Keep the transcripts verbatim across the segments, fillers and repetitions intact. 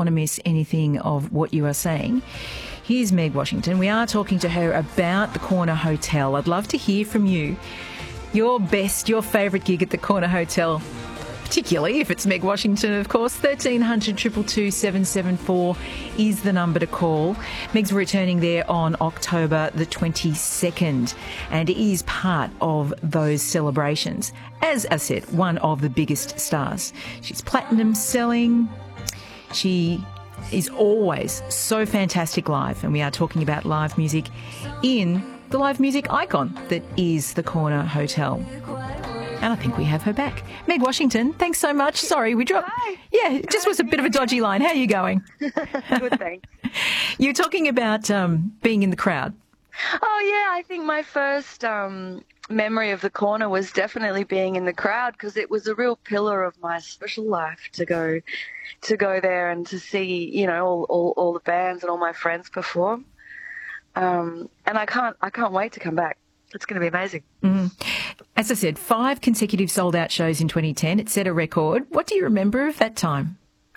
want to miss anything of what you are saying. Here's Meg Washington. We are talking to her about the Corner Hotel. I'd love to hear from you. Your best, your favourite gig at the Corner Hotel, particularly if it's Meg Washington, of course. thirteen hundred, two two two, seven seven four is the number to call. Meg's returning there on October the twenty-second and is part of those celebrations. As I said, one of the biggest stars. She's platinum selling. She is always so fantastic live, and we are talking about live music in the live music icon that is the Corner Hotel. And I think we have her back. Meg Washington, thanks so much. Sorry, we dropped... Hi. Yeah, it just was a bit of a dodgy line. How are you going? Good, thanks. You're talking about um, being in the crowd. Oh, yeah, I think my first um, memory of the Corner was definitely being in the crowd, because it was a real pillar of my social life to go to go there and to see, you know, all, all, all the bands and all my friends perform. Um, and I can't I can't wait to come back. It's going to be amazing. Mm. As I said, five consecutive sold-out shows in twenty ten. It set a record. What do you remember of that time?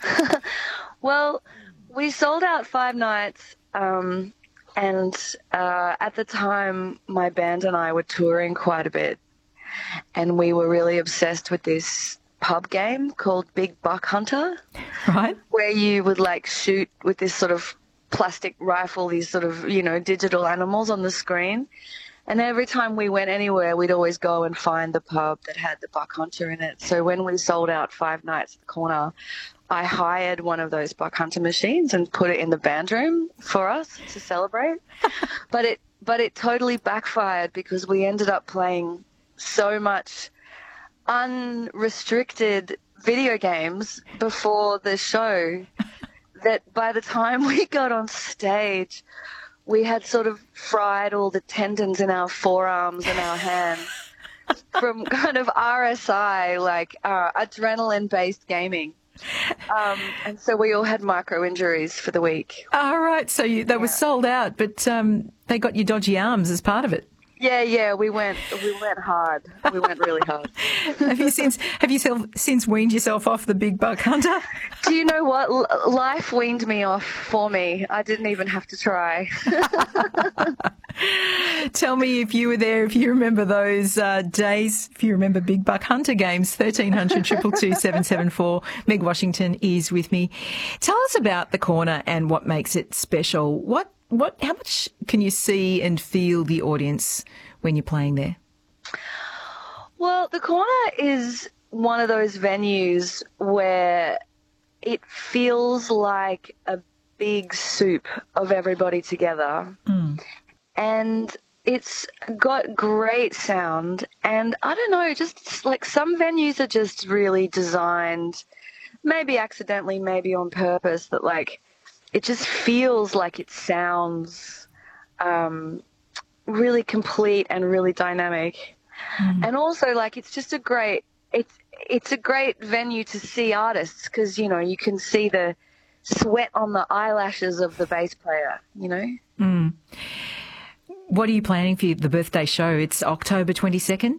Well, we sold out five nights, um, and uh, at the time, my band and I were touring quite a bit, and we were really obsessed with this pub game called Big Buck Hunter, Right. where you would, like, shoot with this sort of plastic rifle, these sort of, you know, digital animals on the screen. And every time we went anywhere, we'd always go and find the pub that had the Buck Hunter in it. So when we sold out five nights at the Corner, I hired one of those Buck Hunter machines and put it in the band room for us to celebrate. but it but it totally backfired, because we ended up playing so much unrestricted video games before the show that by the time we got on stage, we had sort of fried all the tendons in our forearms and our hands from kind of R S I, like uh, adrenaline-based gaming. Um, and so we all had micro injuries for the week. All right, so you, they yeah. were sold out, but um, they got your dodgy arms as part of it. Yeah, yeah, we went we went hard. We went really hard. have you since have you self, since weaned yourself off the Big Buck Hunter? Do you know what? L- life weaned me off for me. I didn't even have to try. Tell me if you were there, if you remember those uh, days, if you remember Big Buck Hunter games. thirteen hundred, two two two, seven seven four. Meg Washington is with me. Tell us about the Corner and what makes it special. What What? How much can you see and feel the audience when you're playing there? Well, the Corner is one of those venues where it feels like a big soup of everybody together. Mm. And it's got great sound. And I don't know, just like some venues are just really designed, maybe accidentally, maybe on purpose, that like it just feels like it sounds um, really complete and really dynamic. Mm. And also, like, it's just a great, it's it's a great venue to see artists, because, you know, you can see the sweat on the eyelashes of the bass player, you know. Mm. What are you planning for the birthday show? It's October twenty-second?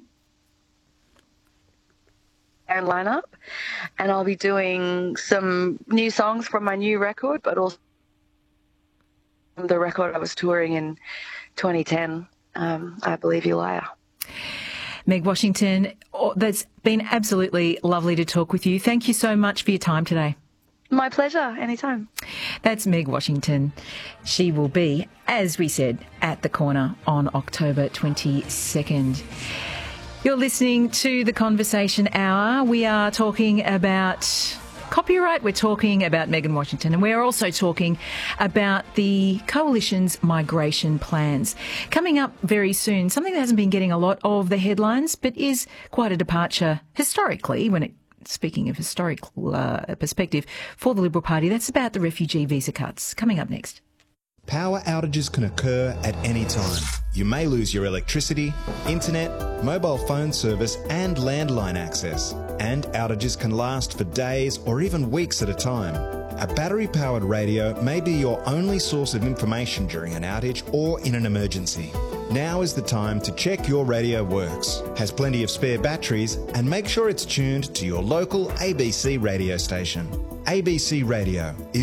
And lineup, and I'll be doing some new songs from my new record, but also the record I was touring in twenty ten, um, I Believe You Liar. Meg Washington, oh, that's been absolutely lovely to talk with you. Thank you so much for your time today. My pleasure, anytime. That's Meg Washington. She will be, as we said, at the Corner on October twenty-second. You're listening to The Conversation Hour. We are talking about copyright. We're talking about Megan Washington, and we're also talking about the Coalition's migration plans. Coming up very soon, something that hasn't been getting a lot of the headlines, but is quite a departure historically, when it, speaking of historical uh, perspective, for the Liberal Party. That's about the refugee visa cuts. Coming up next. Power outages can occur at any time. You may lose your electricity, internet, mobile phone service and landline access. And outages can last for days or even weeks at a time. A battery-powered radio may be your only source of information during an outage or in an emergency. Now is the time to check your radio works, has plenty of spare batteries, and make sure it's tuned to your local A B C radio station. A B C Radio is